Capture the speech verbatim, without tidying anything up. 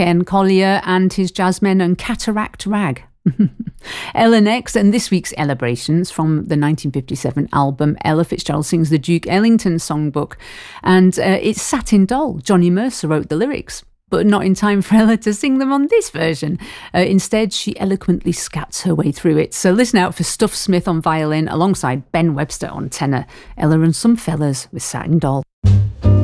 Ken Collier and his jazzmen and Cataract Rag. Ella next, and this week's Elabrations from the nineteen fifty-seven album Ella Fitzgerald Sings the Duke Ellington Songbook, and uh, it's Satin Doll. Johnny Mercer wrote the lyrics, but not in time for Ella to sing them on this version. Uh, instead, she eloquently scats her way through it. So listen out for Stuff Smith on violin alongside Ben Webster on tenor. Ella and Some Fellas with Satin Doll.